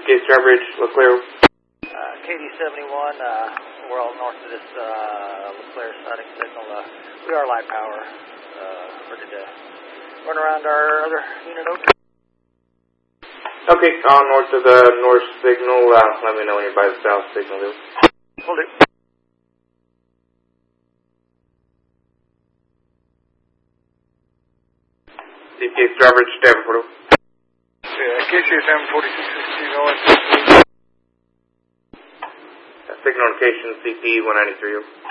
Suitcase Starbridge, LeClaire. KD-71, we're all north of this LeClaire sighting signal. We are light power. Ready to run around our other unit over. Okay, all north of the north signal. Let me know when you're by the south signal. Will do. Suitcase Starbridge, Stanford. KC-746, Signal location CP 193.